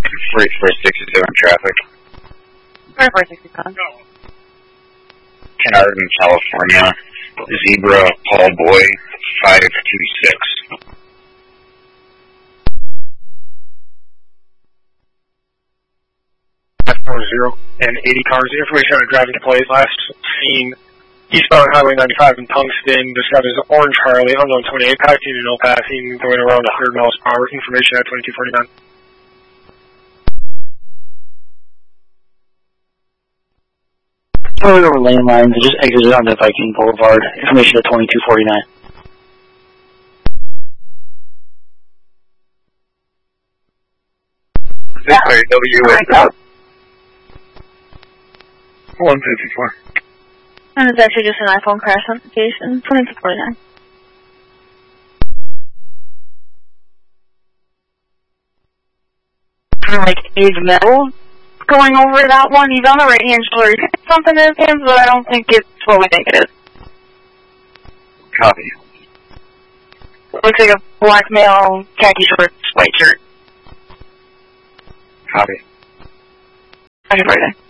4460 in traffic. 4460. Canarton, California. Zebra Paul Boy 526. 540 and 80 cars. Information on a driving deploy last seen eastbound Highway 95 in Tungsten. Described as Orange Harley, unknown 28, passing and no passing, going around 100 miles per hour. Information at 2249. Going over lane lines, just exited onto Viking Boulevard. Information at 2249. WA 154. And it's actually just an iPhone crash notification. 2249. Like Age Metal going over that one. He's on the right hand shoulder. Something in his hands, but I don't think it's what we think it is. Copy. Looks like a black male, khaki shorts, white shirt. Copy. Happy birthday.